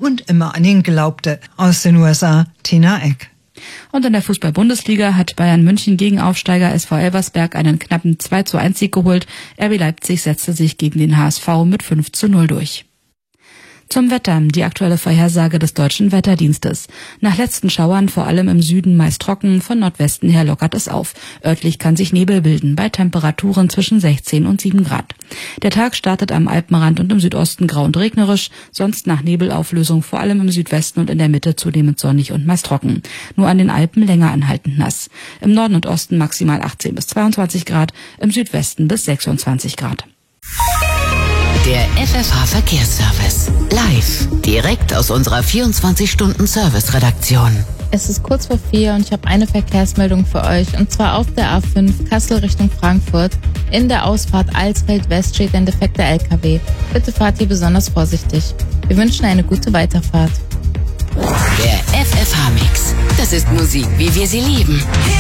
und immer an ihn glaubte. Aus den USA, Tina Eck. Und in der Fußball-Bundesliga hat Bayern München gegen Aufsteiger SV Elversberg einen knappen 2:1-Sieg geholt. RB Leipzig setzte sich gegen den HSV mit 5:0 durch. Zum Wetter, die aktuelle Vorhersage des Deutschen Wetterdienstes. Nach letzten Schauern, vor allem im Süden meist trocken, von Nordwesten her lockert es auf. Örtlich kann sich Nebel bilden, bei Temperaturen zwischen 16 und 7 Grad. Der Tag startet am Alpenrand und im Südosten grau und regnerisch, sonst nach Nebelauflösung vor allem im Südwesten und in der Mitte zunehmend sonnig und meist trocken. Nur an den Alpen länger anhaltend nass. Im Norden und Osten maximal 18 bis 22 Grad, im Südwesten bis 26 Grad. Der FFH-Verkehrsservice. Live. Direkt aus unserer 24-Stunden-Service-Redaktion. Es ist kurz vor 4 und ich habe eine Verkehrsmeldung für euch. Und zwar auf der A5 Kassel Richtung Frankfurt. In der Ausfahrt Alsfeld-West steht ein defekter LKW. Bitte fahrt hier besonders vorsichtig. Wir wünschen eine gute Weiterfahrt. Der FFH-Mix. Das ist Musik, wie wir sie lieben.